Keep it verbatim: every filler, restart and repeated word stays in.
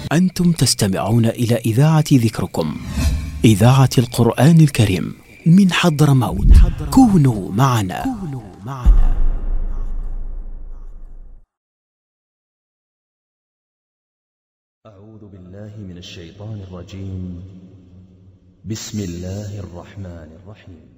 أنتم تستمعون إلى إذاعة ذكركم، إذاعة القرآن الكريم من حضرموت. كونوا معنا. أعوذ بالله من الشيطان الرجيم. بسم الله الرحمن الرحيم.